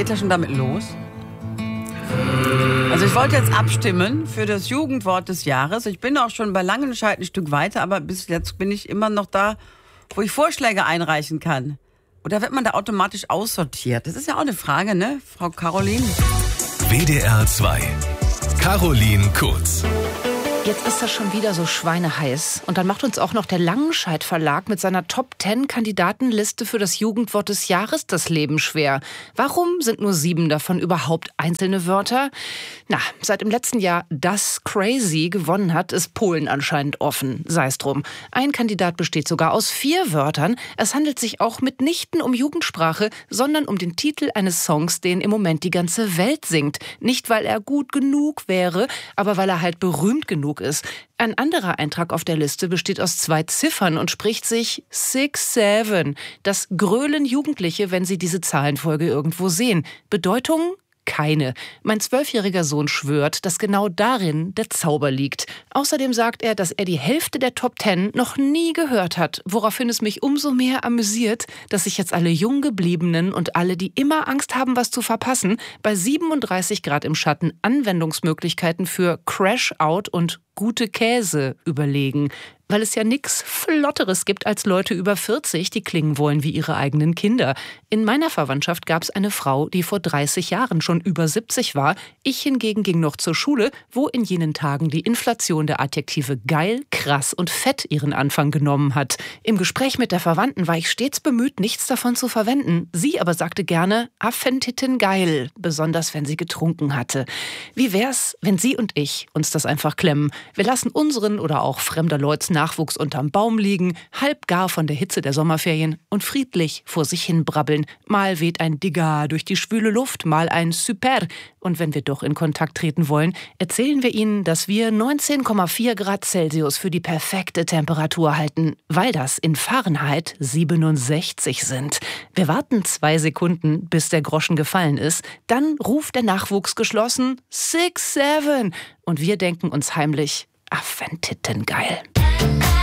ja schon damit los. Also ich wollte jetzt abstimmen für das Jugendwort des Jahres. Ich bin auch schon bei Langenscheid ein Stück weiter, aber bis jetzt bin ich immer noch da, wo ich Vorschläge einreichen kann. Oder wird man da automatisch aussortiert? Das ist ja auch eine Frage, ne, Frau Caroline? WDR 2. Caroline Kurz. Jetzt ist das schon wieder so schweineheiß. Und dann macht uns auch noch der Langenscheid Verlag mit seiner Top-10-Kandidatenliste für das Jugendwort des Jahres das Leben schwer. Warum sind nur 7 davon überhaupt einzelne Wörter? Na, seit im letzten Jahr das Crazy gewonnen hat, ist Polen anscheinend offen. Sei es drum. Ein Kandidat besteht sogar aus 4 Wörtern. Es handelt sich auch mitnichten um Jugendsprache, sondern um den Titel eines Songs, den im Moment die ganze Welt singt. Nicht, weil er gut genug wäre, aber weil er halt berühmt genug ist. Ein anderer Eintrag auf der Liste besteht aus 2 Ziffern und spricht sich 6-7. Das grölen Jugendliche, wenn sie diese Zahlenfolge irgendwo sehen. Bedeutung? Keine. Mein 12-jähriger Sohn schwört, dass genau darin der Zauber liegt. Außerdem sagt er, dass er die Hälfte der Top 10 noch nie gehört hat, woraufhin es mich umso mehr amüsiert, dass sich jetzt alle Junggebliebenen und alle, die immer Angst haben, was zu verpassen, bei 37 Grad im Schatten Anwendungsmöglichkeiten für Crash Out und gute Käse überlegen. Weil es ja nichts Flotteres gibt als Leute über 40, die klingen wollen wie ihre eigenen Kinder. In meiner Verwandtschaft gab es eine Frau, die vor 30 Jahren schon über 70 war. Ich hingegen ging noch zur Schule, wo in jenen Tagen die Inflation der Adjektive geil, krass und fett ihren Anfang genommen hat. Im Gespräch mit der Verwandten war ich stets bemüht, nichts davon zu verwenden. Sie aber sagte gerne Affentitten geil, besonders wenn sie getrunken hatte. Wie wär's, wenn Sie und ich uns das einfach klemmen? Wir lassen unseren oder auch fremder Leuts Nachwuchs unterm Baum liegen, halb gar von der Hitze der Sommerferien und friedlich vor sich hin brabbeln. Mal weht ein Digga durch die schwüle Luft, mal ein Super. Und wenn wir doch in Kontakt treten wollen, erzählen wir Ihnen, dass wir 19,4 Grad Celsius für die perfekte Temperatur halten, weil das in Fahrenheit 67 sind. Wir warten 2 Sekunden, bis der Groschen gefallen ist. Dann ruft der Nachwuchs geschlossen 6-7 und wir denken uns heimlich, Affentitten geil.